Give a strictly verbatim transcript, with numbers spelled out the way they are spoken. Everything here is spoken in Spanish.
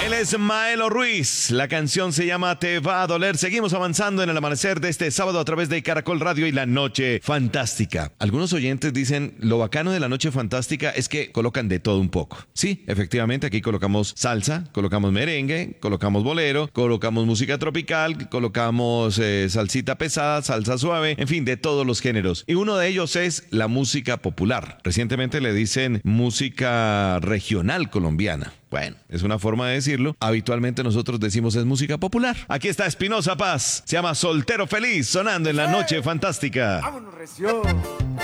Él es Maelo Ruiz. La canción se llama Te va a doler. Seguimos avanzando en el amanecer de este sábado a través de Caracol Radio y La Noche Fantástica. Algunos oyentes dicen, lo bacano de La Noche Fantástica es que colocan de todo un poco. Sí, efectivamente, aquí colocamos salsa, colocamos merengue, colocamos bolero, colocamos música tropical, colocamos eh, salsita pesada, salsa suave, en fin, de todos los géneros. Y uno de ellos es la música popular. Recientemente le dicen música regional colombiana. Bueno, es una forma de decirlo. Habitualmente nosotros decimos es música popular. Aquí está Espinosa Paz. Se llama Soltero Feliz, sonando en La Noche Fantástica. ¡Vámonos, recio!